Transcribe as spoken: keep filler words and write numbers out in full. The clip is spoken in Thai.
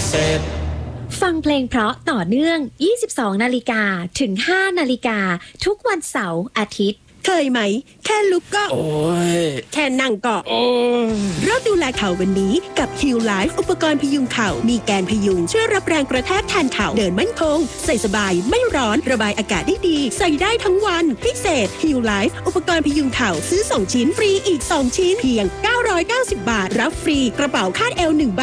เศษฟังเพลงเพราะต่อเนื่องยี่สิบสองนาฬิกาถึงห้านาฬิกาทุกวันเสาร์อาทิตย์เคยไหมแค่ลุกก็โอ้ยแค่นั่งก็โอ้ยเริ่มดูแลเข่าวันนี้กับ Heal Life อุปกรณ์พยุงเข่ามีแกนพยุงช่วยรับแรงกระแทกแทนเข่าเดินมั่นคงใส่สบายไม่ร้อนระบายอากาศได้ดีใส่ได้ทั้งวันพิเศษ Heal Life อุปกรณ์พยุงเข่าซื้อสองชิ้นฟรีอีกสองชิ้นเพียงเก้าร้อยเก้าสิบบาทรับฟรีกระเป๋าคาดเอวหนึ่งใบ